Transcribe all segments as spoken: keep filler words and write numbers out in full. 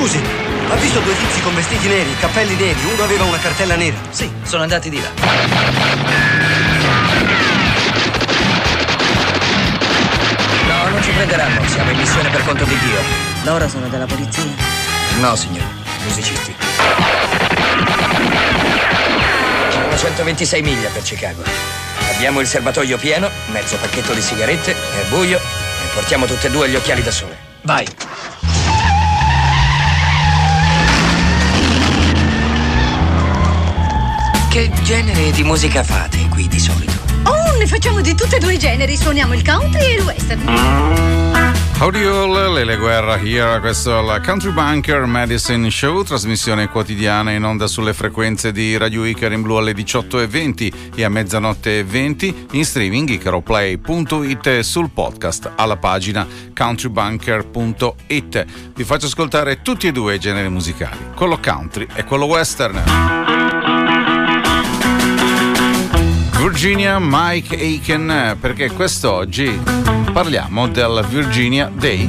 Scusi, ha visto due tizi con vestiti neri, cappelli neri, uno aveva una cartella nera? Sì, sono andati di là. No, non ci prenderanno, siamo in missione per conto di Dio. Loro sono della polizia? No, signor, musicisti. Sono centoventisei miglia per Chicago. Abbiamo il serbatoio pieno, mezzo pacchetto di sigarette, è buio e portiamo tutte e due gli occhiali da sole. Vai! Che genere di musica fate qui di solito? Oh, ne facciamo di tutti e due i generi. Suoniamo il country e il western. Howdy Lele Guerra here, questo è il Country Bunker Medicine Show, trasmissione quotidiana in onda sulle frequenze di Radio Icaro in blu alle diciotto e venti e a mezzanotte e venti, in streaming icaroplay punto it, sul podcast alla pagina countrybunker punto it. Vi faccio ascoltare tutti e due i generi musicali, quello country e quello western. Virginia Mike Aiken, perché quest'oggi parliamo del Virginia Day.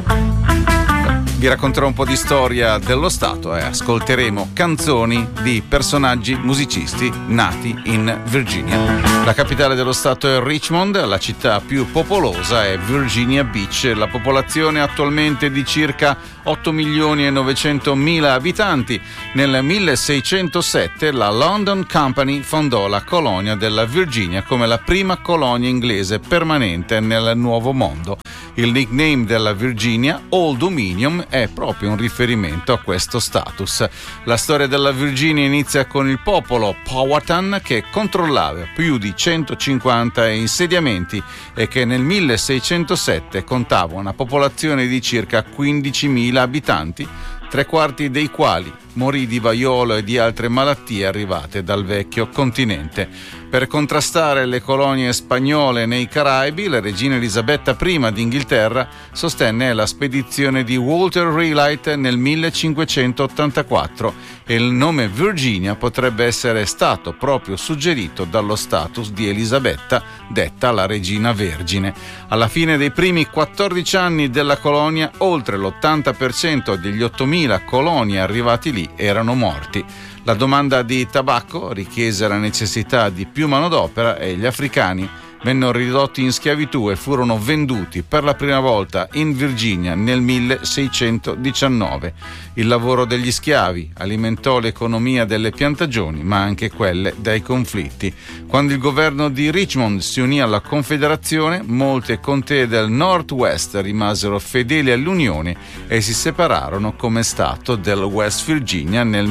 Vi racconterò un po' di storia dello Stato e ascolteremo canzoni di personaggi musicisti nati in Virginia. La capitale dello Stato è Richmond, la città più popolosa è Virginia Beach. La popolazione attualmente è di circa otto milioni e novecentomila abitanti. Nel milleseicentosette la London Company fondò la colonia della Virginia come la prima colonia inglese permanente nel Nuovo Mondo. Il nickname della Virginia, Old Dominion, è proprio un riferimento a questo status. La storia della Virginia inizia con il popolo Powhatan che controllava più di centocinquanta insediamenti e che nel milleseicentosette contava una popolazione di circa quindicimila abitanti, tre quarti dei quali morì di vaiolo e di altre malattie arrivate dal vecchio continente. Per contrastare le colonie spagnole nei Caraibi, la regina Elisabetta I d'Inghilterra sostenne la spedizione di Walter Raleigh nel millecinquecentottantaquattro e il nome Virginia potrebbe essere stato proprio suggerito dallo status di Elisabetta, detta la regina vergine. Alla fine dei primi quattordici anni della colonia, oltre l'ottanta per cento degli ottomila coloni arrivati lì erano morti. La domanda di tabacco richiese la necessità di più manodopera e gli africani vennero ridotti in schiavitù e furono venduti per la prima volta in Virginia nel milleseicentodiciannove. Il lavoro degli schiavi alimentò l'economia delle piantagioni, ma anche quelle dei conflitti. Quando il governo di Richmond si unì alla Confederazione, molte contee del Northwest rimasero fedeli all'Unione e si separarono come stato del West Virginia nel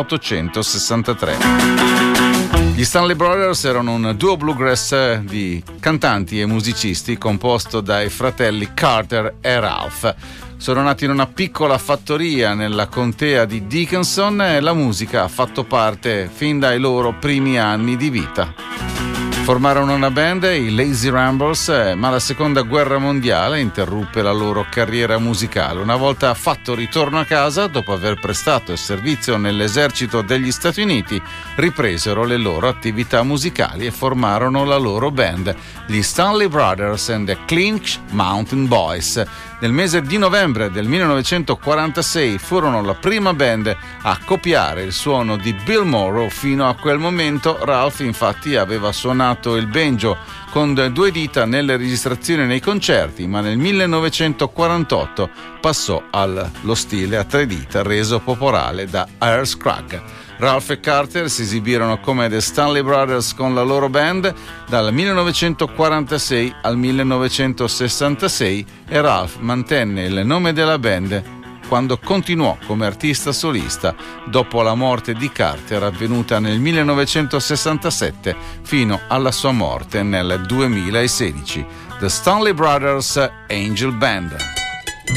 milleottocentosessantatré. Gli Stanley Brothers erano un duo bluegrass di cantanti e musicisti composto dai fratelli Carter e Ralph. Sono nati in una piccola fattoria nella contea di Dickinson e la musica ha fatto parte fin dai loro primi anni di vita. Formarono una band, i Lazy Ramblers, ma la seconda guerra mondiale interruppe la loro carriera musicale. Una volta fatto ritorno a casa, dopo aver prestato il servizio nell'esercito degli Stati Uniti, ripresero le loro attività musicali e formarono la loro band, gli Stanley Brothers and the Clinch Mountain Boys. Nel mese di novembre del millenovecentoquarantasei furono la prima band a copiare il suono di Bill Monroe. Fino a quel momento Ralph infatti aveva suonato il banjo con due dita nelle registrazioni e nei concerti, ma nel millenovecentoquarantotto passò allo stile a tre dita reso popolare da Earl Scruggs. Ralph e Carter si esibirono come The Stanley Brothers con la loro band dal millenovecentoquarantasei al millenovecentosessantasei e Ralph mantenne il nome della band quando continuò come artista solista dopo la morte di Carter avvenuta nel millenovecentosessantasette fino alla sua morte nel duemilasedici. The Stanley Brothers Angel Band.